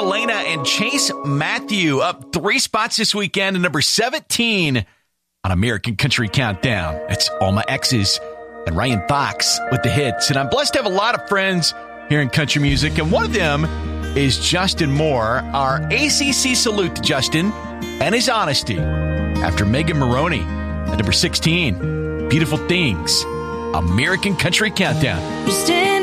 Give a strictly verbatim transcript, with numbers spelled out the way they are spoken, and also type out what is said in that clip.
Elena and Chase Matthew up three spots this weekend at number seventeen on American Country Countdown. It's All My Exes and Ryan Fox with the hits. And I'm blessed to have a lot of friends here in country music, and one of them is Justin Moore. Our A C C salute to Justin and his honesty after Megan Maroney at number sixteen. Beautiful Things, American Country Countdown.